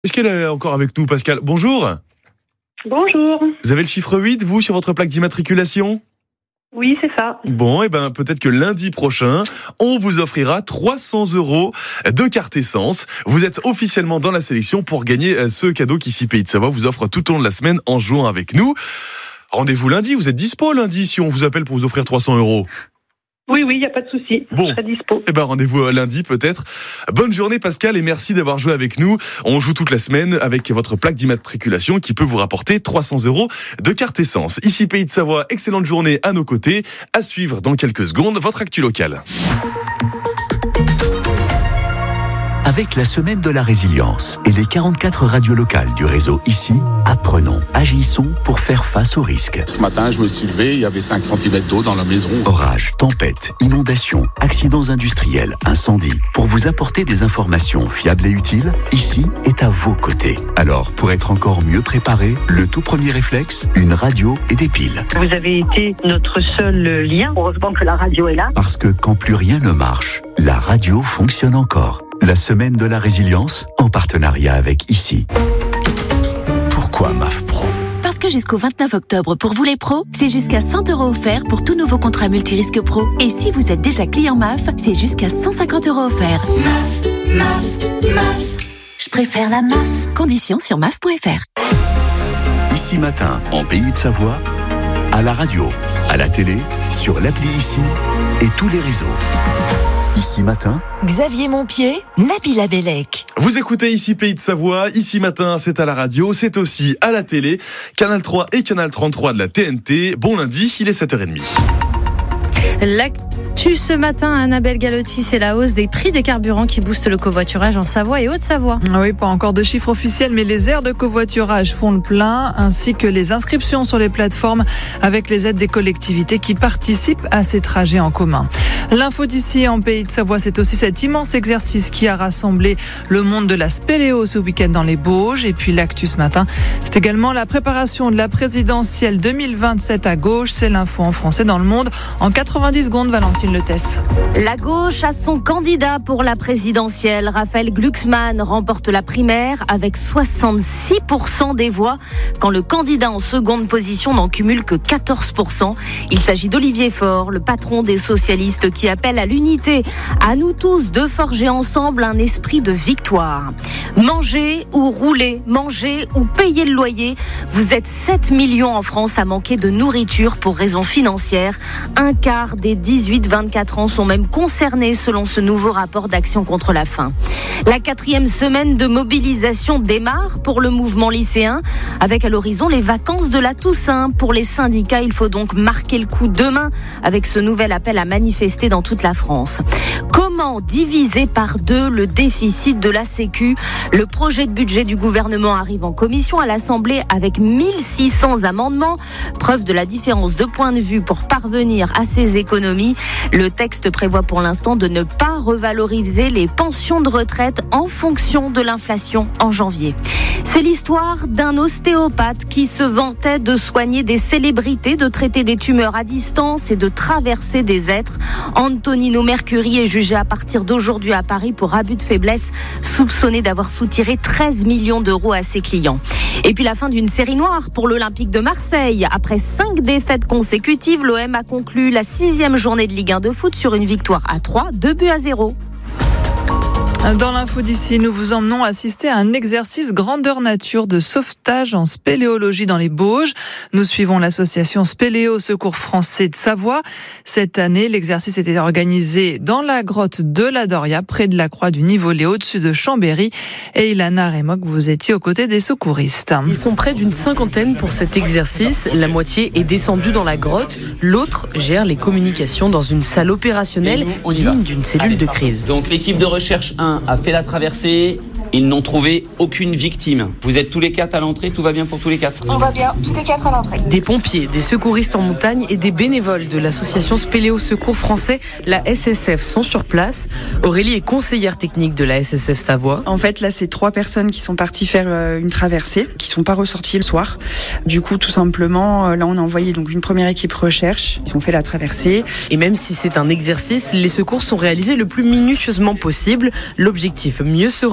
Est-ce qu'elle est encore avec nous, Pascal? Bonjour. Bonjour. Vous avez le chiffre 8, vous, sur votre plaque d'immatriculation? Oui, c'est ça. Bon, peut-être que lundi prochain, on vous offrira 300 € de carte essence. Vous êtes officiellement dans la sélection pour gagner ce cadeau qu'Ici Pays de Savoie vous offre tout au long de la semaine en jouant avec nous. Rendez-vous lundi, vous êtes dispo lundi si on vous appelle pour vous offrir 300 €? Oui, il n'y a pas de souci. Bon. Je serai dispo. Rendez-vous lundi peut-être. Bonne journée Pascal et merci d'avoir joué avec nous. On joue toute la semaine avec votre plaque d'immatriculation qui peut vous rapporter 300 € de carte essence. Ici Pays de Savoie, excellente journée à nos côtés. À suivre dans quelques secondes, votre actu locale. Avec la semaine de la résilience et les 44 radios locales du réseau Ici, apprenons, agissons pour faire face aux risques. Ce matin, je me suis levé, il y avait 5 cm d'eau dans la maison. Orages, tempêtes, inondations, accidents industriels, incendies. Pour vous apporter des informations fiables et utiles, Ici est à vos côtés. Alors, pour être encore mieux préparé, le tout premier réflexe, une radio et des piles. Vous avez été notre seul lien. Heureusement que la radio est là. Parce que quand plus rien ne marche, la radio fonctionne encore. La semaine de la résilience, en partenariat avec Ici. Pourquoi MAF Pro ? Parce que jusqu'au 29 octobre, pour vous les pros, c'est jusqu'à 100 € offerts pour tout nouveau contrat multirisque pro. Et si vous êtes déjà client MAF, c'est jusqu'à 150 € offerts. MAF. Je préfère la MAF. Conditions sur MAF.fr. Ici Matin, en Pays de Savoie, à la radio, à la télé, sur l'appli Ici et tous les réseaux. Ici Matin, Xavier Montpied, Nabila Bellec. Vous écoutez Ici Pays de Savoie. Ici Matin, c'est à la radio, c'est aussi à la télé. Canal 3 et Canal 33 de la TNT. Bon lundi, il est 7h30. L'actu ce matin, Annabelle Galotti, c'est la hausse des prix des carburants qui boostent le covoiturage en Savoie et Haute-Savoie. Oui, pas encore de chiffres officiels, mais les aires de covoiturage font le plein, ainsi que les inscriptions sur les plateformes avec les aides des collectivités qui participent à ces trajets en commun. L'info d'ici en Pays de Savoie, c'est aussi cet immense exercice qui a rassemblé le monde de la spéléo ce week-end dans les Bauges. Et puis l'actu ce matin, c'est également la préparation de la présidentielle 2027 à gauche. C'est l'info en français dans le monde. En 90 secondes, Valentine Letesse. La gauche a son candidat pour la présidentielle. Raphaël Glucksmann remporte la primaire avec 66% des voix, quand le candidat en seconde position n'en cumule que 14%. Il s'agit d'Olivier Faure, le patron des socialistes, qui appelle à l'unité. À nous tous de forger ensemble un esprit de victoire. Manger ou rouler, manger ou payer le loyer. Vous êtes 7 millions en France à manquer de nourriture pour raisons financières. Un quart des 18-24 ans sont même concernés selon ce nouveau rapport d'Action contre la faim. La 4e semaine de mobilisation démarre pour le mouvement lycéen, avec à l'horizon les vacances de la Toussaint. Pour les syndicats, il faut donc marquer le coup demain avec ce nouvel appel à manifester dans toute la France. Comment diviser par 2 le déficit de la Sécu ? Le projet de budget du gouvernement arrive en commission à l'Assemblée avec 1600 amendements, preuve de la différence de point de vue pour parvenir à ces économies. Le texte prévoit pour l'instant de ne pas revaloriser les pensions de retraite en fonction de l'inflation en janvier. C'est l'histoire d'un ostéopathe qui se vantait de soigner des célébrités, de traiter des tumeurs à distance et de traverser des êtres. Antonino Mercuri est jugé à partir d'aujourd'hui à Paris pour abus de faiblesse, soupçonné d'avoir soutiré 13 millions d'euros à ses clients. Et puis la fin d'une série noire pour l'Olympique de Marseille. Après 5 défaites consécutives, l'OM a conclu la 6e journée de Ligue 1 de foot sur une victoire à 3, 2-0. Dans l'info d'ici, nous vous emmenons assister à un exercice grandeur nature de sauvetage en spéléologie dans les Bauges. Nous suivons l'association Spéléo Secours Français de Savoie. Cette année, l'exercice était organisé dans la grotte de la Doria, près de la croix du Nivolet, au-dessus de Chambéry. Et Ilana Remoc, vous étiez aux côtés des secouristes. Ils sont près d'une 50aine pour cet exercice. La moitié est descendue dans la grotte. L'autre gère les communications dans une salle opérationnelle digne d'une cellule de crise. Donc l'équipe de recherche 1 a fait la traversée. Ils n'ont trouvé aucune victime. Vous êtes tous les 4 à l'entrée, tout va bien pour tous les 4 ? On va bien, tous les 4 à l'entrée. Des pompiers, des secouristes en montagne et des bénévoles de l'association Spéléo Secours Français, la SSF, sont sur place. Aurélie est conseillère technique de la SSF Savoie. En fait, là, c'est 3 personnes qui sont parties faire une traversée, qui sont pas ressorties le soir. Du coup, tout simplement, là, on a envoyé donc une première équipe recherche. Ils ont fait la traversée. Et même si c'est un exercice, les secours sont réalisés le plus minutieusement possible. L'objectif, mieux se repérer dans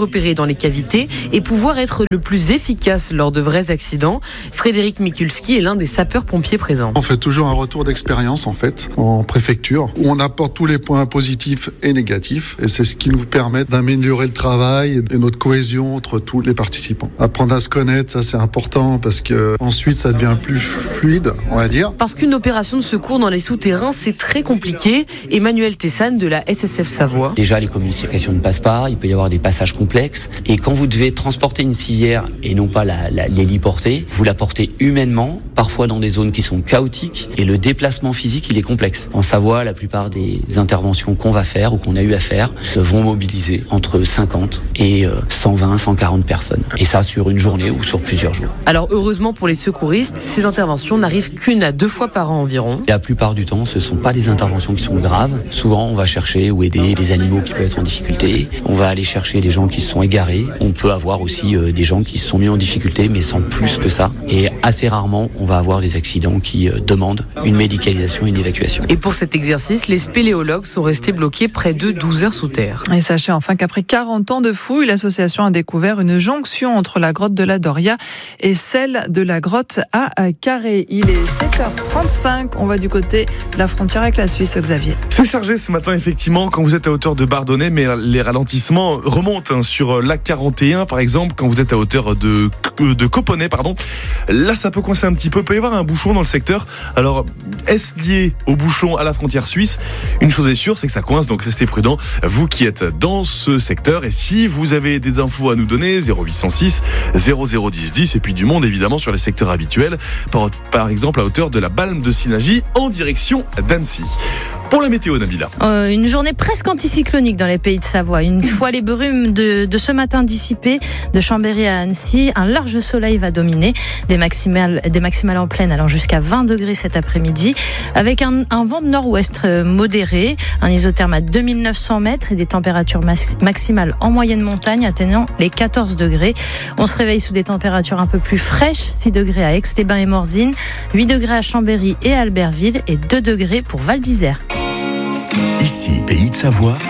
les cavités et pouvoir être le plus efficace lors de vrais accidents. Frédéric Mikulski est l'un des sapeurs-pompiers présents. On fait toujours un retour d'expérience en fait en préfecture où on apporte tous les points positifs et négatifs et c'est ce qui nous permet d'améliorer le travail et notre cohésion entre tous les participants. Apprendre à se connaître, ça c'est important parce que ensuite ça devient plus fluide, on va dire. Parce qu'une opération de secours dans les souterrains, c'est très compliqué. Emmanuel Tessane de la SSF Savoie. Déjà, les communications ne passent pas, il peut y avoir des passages complexes. Et quand vous devez transporter une civière et non pas l'héliporter, vous la portez humainement, parfois dans des zones qui sont chaotiques. Et le déplacement physique, il est complexe. En Savoie, la plupart des interventions qu'on va faire ou qu'on a eu à faire vont mobiliser entre 50 et 120, 140 personnes. Et ça sur une journée ou sur plusieurs jours. Alors heureusement pour les secouristes, ces interventions n'arrivent qu'une à 2 fois par an environ. Et la plupart du temps, ce ne sont pas des interventions qui sont graves. Souvent, on va chercher ou aider des animaux qui peuvent être en difficulté. On va aller chercher des gens qui se sont égarés. On peut avoir aussi des gens qui se sont mis en difficulté, mais sans plus que ça. Et assez rarement, on va avoir des accidents qui demandent une médicalisation et une évacuation. Et pour cet exercice, les spéléologues sont restés bloqués près de 12 heures sous terre. Et sachez enfin qu'après 40 ans de fouilles, l'association a découvert une jonction entre la grotte de la Doria et celle de la grotte à Carré. Il est 7h35. On va du côté de la frontière avec la Suisse, Xavier. C'est chargé ce matin, effectivement, quand vous êtes à hauteur de Bardonnay, mais les ralentissements remontent sur l'A41, par exemple, quand vous êtes à hauteur de Coponnet, pardon. Là, ça peut coincer un petit peu. Il peut y avoir un bouchon dans le secteur. Alors, est-ce lié au bouchon à la frontière suisse ? Une chose est sûre, c'est que ça coince, donc restez prudents, vous qui êtes dans ce secteur. Et si vous avez des infos à nous donner, 0806 0010 10, et puis du monde, évidemment, sur les secteurs habituels, par exemple à hauteur de la Balme de Sinagy, en direction d'Annecy. Pour la météo, Nabila. Une journée presque anticyclonique dans les pays de Savoie. Une fois les brumes de ce matin dissipées, de Chambéry à Annecy, un large soleil va dominer. Des maximales en pleine allant jusqu'à 20 degrés cet après-midi, avec un vent de nord-ouest modéré, un isotherme à 2900 mètres et des températures maximales en moyenne montagne atteignant les 14 degrés. On se réveille sous des températures un peu plus fraîches, 6 degrés à Aix-les-Bains et Morzine, 8 degrés à Chambéry et à Albertville et 2 degrés pour Val d'Isère. Ici, Pays de Savoie.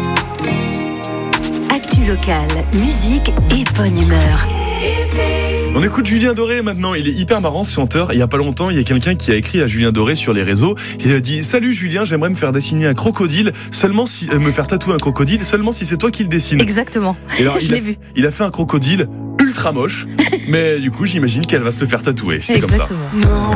Actu locale, musique et bonne humeur. On écoute Julien Doré maintenant, il est hyper marrant ce chanteur. Il y a pas longtemps, il y a quelqu'un qui a écrit à Julien Doré sur les réseaux. Il a dit: salut Julien, j'aimerais me faire dessiner un crocodile, me faire tatouer un crocodile, seulement si c'est toi qui le dessine. Exactement. Et alors, je l'ai vu. Il a fait un crocodile ultra moche, mais du coup j'imagine qu'elle va se le faire tatouer. C'est exactement. Comme ça.